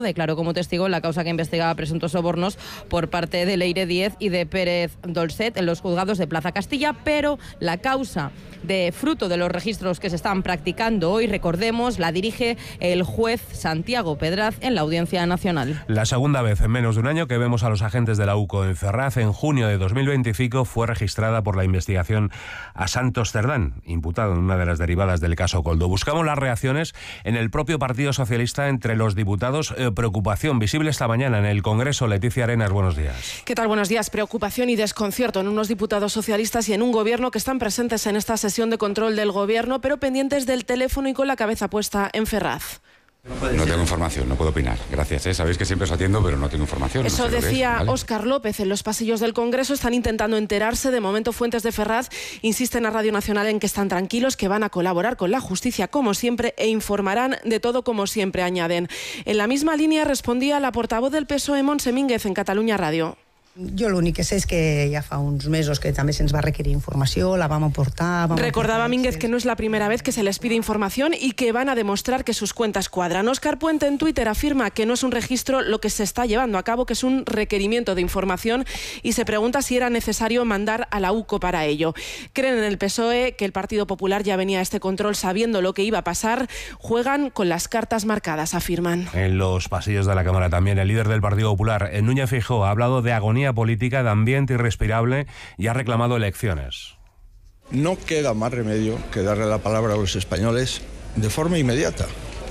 declaró como testigo en la causa que investigaba presuntos sobornos por parte de Leire Díez y de Pérez Dolcet en los juzgados de Plaza Castilla, pero la causa de fruto de los registros que se están practicando hoy, recordemos, la dirige el juez Santiago Pedraz en la Audiencia Nacional. La segunda vez en menos de un año que vemos a los agentes de la UCO en Ferraz. En junio de 2025 fue registrada por la investigación a Santos Cerdán, imputado en una de las derivadas del caso Koldo. Buscamos las reacciones en el propio Partido Socialista entre los diputados. Preocupación visible esta mañana en el Congreso. Leticia Arenas, buenos días. ¿Qué tal? Buenos días. Preocupación y desconcierto en unos diputados socialistas y en un gobierno que están presentes en esta sesión de control del gobierno, pero pendientes del teléfono y con la cabeza puesta en Ferraz. No tengo información, no puedo opinar. Gracias, sabéis que siempre os atiendo, pero no tengo información. Eso no sé decía ¿vale? Óscar López en los pasillos del Congreso. Están intentando enterarse. De momento, fuentes de Ferraz insisten a Radio Nacional en que están tranquilos, que van a colaborar con la justicia como siempre e informarán de todo como siempre, añaden. En la misma línea respondía la portavoz del PSOE, Montse Mínguez, en Catalunya Radio. Jo l'únic que sé és que ja fa uns mesos que també se'ns va requerir informació, la vam aportar... Recordaba Mínguez que no es la primera vez que se les pide información y que van a demostrar que sus cuentas cuadran. Óscar Puente en Twitter afirma que no es un registro lo que se está llevando a cabo, que es un requerimiento de información, y se pregunta si era necesario mandar a la UCO para ello. Creen en el PSOE que el Partido Popular ya venía a este control sabiendo lo que iba a pasar. Juegan con las cartas marcadas, afirman. En los pasillos de la Cámara también el líder del Partido Popular, Núñez Feijóo, ha hablado de agonía política, de ambiente irrespirable y ha reclamado elecciones. No queda más remedio que darle la palabra a los españoles de forma inmediata.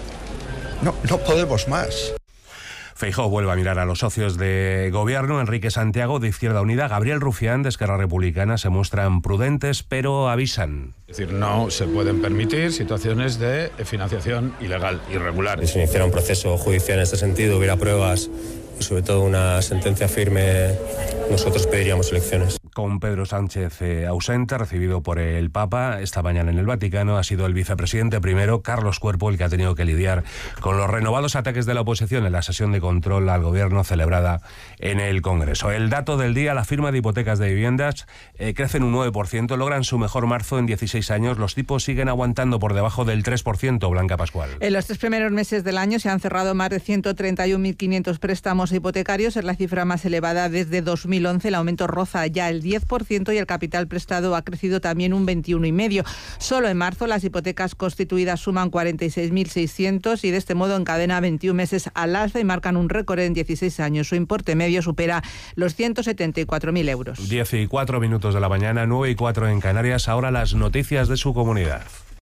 No podemos más. Feijóo vuelve a mirar a los socios de gobierno. Enrique Santiago, de Izquierda Unida, Gabriel Rufián, de Esquerra Republicana, se muestran prudentes, pero avisan. Es decir, no se pueden permitir situaciones de financiación ilegal, irregular. Si se iniciara un proceso judicial en este sentido, hubiera pruebas y sobre todo una sentencia firme, nosotros pediríamos elecciones. Con Pedro Sánchez ausente, recibido por el Papa esta mañana en el Vaticano, ha sido el vicepresidente primero, Carlos Cuerpo, el que ha tenido que lidiar con los renovados ataques de la oposición en la sesión de control al gobierno celebrada en el Congreso. El dato del día: la firma de hipotecas de viviendas crece en un 9%, logran su mejor marzo en 16 años. Los tipos siguen aguantando por debajo del 3%, Blanca Pascual. En los 3 primeros meses del año se han cerrado más de 131.500 préstamos hipotecarios, es la cifra más elevada desde 2011. El aumento roza ya el 10% y el capital prestado ha crecido también un 21,5%. Solo en marzo las hipotecas constituidas suman 46.600 y de este modo encadena 21 meses al alza y marcan un récord en 16 años. Su importe medio supera los 174.000 euros. 14 minutos de la mañana, 9:04 en Canarias. Ahora las noticias de su comunidad.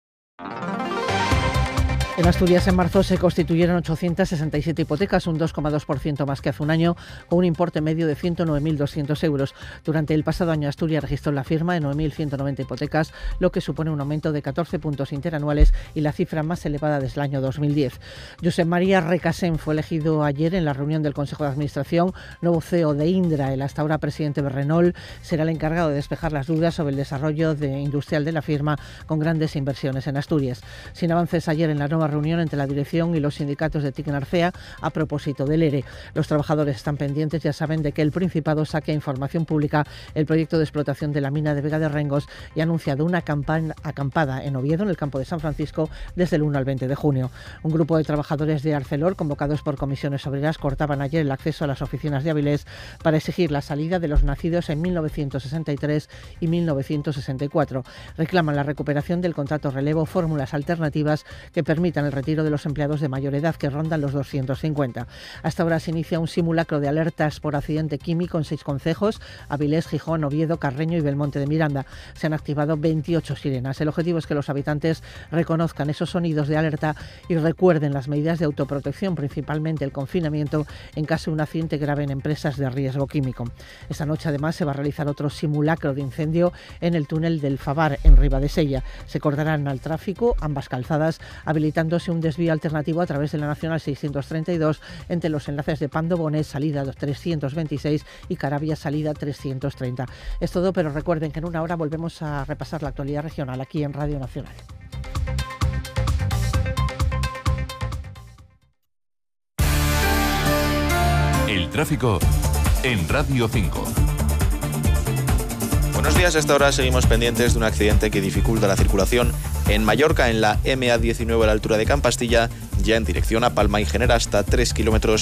En Asturias, en marzo, se constituyeron 867 hipotecas, un 2,2% más que hace un año, con un importe medio de 109.200 euros. Durante el pasado año, Asturias registró la firma de 9.190 hipotecas, lo que supone un aumento de 14 puntos interanuales y la cifra más elevada desde el año 2010. Josep María Recasén fue elegido ayer en la reunión del Consejo de Administración, nuevo CEO de Indra. El hasta ahora presidente de Renault será el encargado de despejar las dudas sobre el desarrollo industrial de la firma, con grandes inversiones en Asturias. Sin avances ayer en la nueva reunión entre la dirección y los sindicatos de TIC Narcea a propósito del ERE. Los trabajadores están pendientes, ya saben, de que el Principado saque a información pública el proyecto de explotación de la mina de Vega de Rengos y ha anunciado una acampada en Oviedo, en el campo de San Francisco, desde el 1 al 20 de junio. Un grupo de trabajadores de Arcelor, convocados por comisiones obreras, cortaban ayer el acceso a las oficinas de Avilés para exigir la salida de los nacidos en 1963 y 1964. Reclaman la recuperación del contrato relevo, fórmulas alternativas que permitan el retiro de los empleados de mayor edad, que rondan los 250. Hasta ahora se inicia un simulacro de alertas por accidente químico en 6 concejos: Avilés, Gijón, Oviedo, Carreño y Belmonte de Miranda. Se han activado 28 sirenas. El objetivo es que los habitantes reconozcan esos sonidos de alerta y recuerden las medidas de autoprotección, principalmente el confinamiento en caso de un accidente grave en empresas de riesgo químico. Esta noche además se va a realizar otro simulacro de incendio en el túnel del Favar, en Ribadesella. Se cortarán al tráfico ambas calzadas, habilitándose un desvío alternativo a través de la Nacional 632 entre los enlaces de Pando Bonet, salida 326, y Caravia, salida 330. Es todo, pero recuerden que en una hora volvemos a repasar la actualidad regional aquí en Radio Nacional. El tráfico en Radio 5. Buenos días, a esta hora seguimos pendientes de un accidente que dificulta la circulación en Mallorca, en la MA19 a la altura de Campastilla, ya en dirección a Palma y genera hasta 3 kilómetros